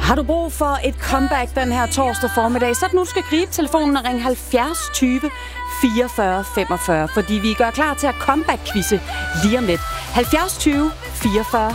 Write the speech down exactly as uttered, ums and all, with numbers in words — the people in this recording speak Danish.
Har du brug for et comeback den her torsdag formiddag, så nu skal gribe telefonen og ringe halvfjerds tyve fireogfyrre femogfyrre, fordi vi gør klar til at comeback-quizze lige om lidt. halvfjerds tyve fireogfyrre